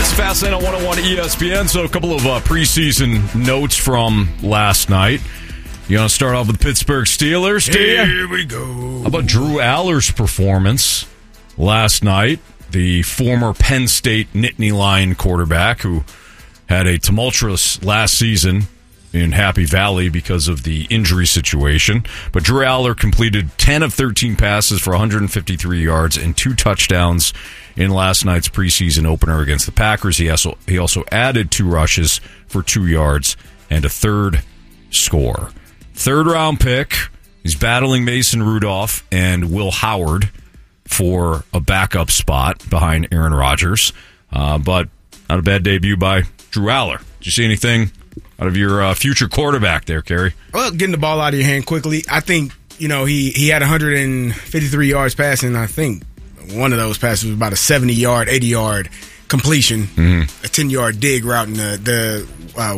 It's Fastlane on 101 ESPN. So a couple of preseason notes from last night. You want to start off with the Pittsburgh Steelers? Here we go. How about Drew Aller's performance last night? The former Penn State Nittany Lion quarterback who had a tumultuous last season in Happy Valley because of the injury situation. But Drew Aller completed 10 of 13 passes for 153 yards and 2 touchdowns in last night's preseason opener against the Packers. He also added 2 rushes for 2 yards and a third score. Third-round pick. He's battling Mason Rudolph and Will Howard for a backup spot behind Aaron Rodgers. But not a bad debut by Drew Aller. Did you see anything out of your future quarterback there, Kerry? Well, getting the ball out of your hand quickly. I think, he had 153 yards passing. I think one of those passes was about a 70-yard, 80-yard completion, a 10-yard dig route in the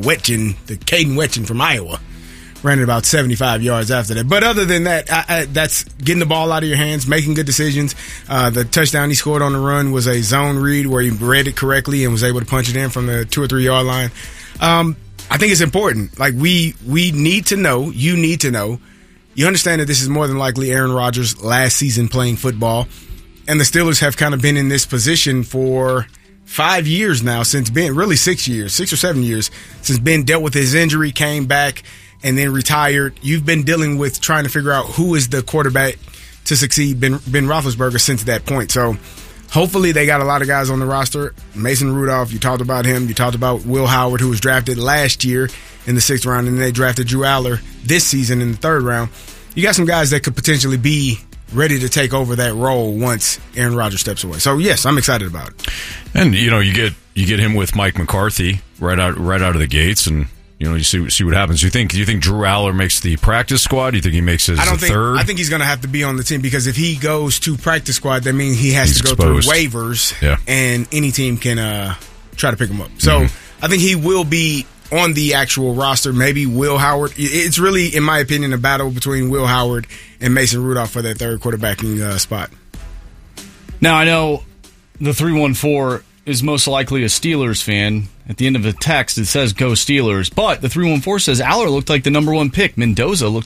Caden Wetchen from Iowa. Ran it about 75 yards after that. But other than that, that's getting the ball out of your hands, making good decisions. The touchdown he scored on the run was a zone read where he read it correctly and was able to punch it in from the 2 or 3 yard line. I think it's important. Like, we need to know, you need to know, you understand that this is more than likely Aaron Rodgers' last season playing football. And the Steelers have kind of been in this position for 5 years now, since Ben, really 6 years, 6 or 7 years, since Ben dealt with his injury, came back, and then retired. You've been dealing with trying to figure out who is the quarterback to succeed Ben Roethlisberger since that point. So hopefully they got a lot of guys on the roster. Mason Rudolph, you talked about him. You talked about Will Howard, who was drafted last year in the 6th round, and they drafted Drew Aller this season in the 3rd round. You got some guys that could potentially be ready to take over that role once Aaron Rodgers steps away. So yes, I'm excited about it. And you get him with Mike McCarthy right out of the gates, and you see what happens. Do you think Drew Aller makes the practice squad? Do you think he makes his third? I think he's going to have to be on the team, because if he goes to practice squad, that means he has to go exposed through waivers, yeah, and any team can try to pick him up. So I think he will be on the actual roster. Maybe Will Howard. It's really, in my opinion, a battle between Will Howard and Mason Rudolph for that third quarterbacking spot. Now, I know the 314 is most likely a Steelers fan. At the end of the text, it says, "Go Steelers." But the 314 says Aller looked like the number 1 pick. Mendoza looked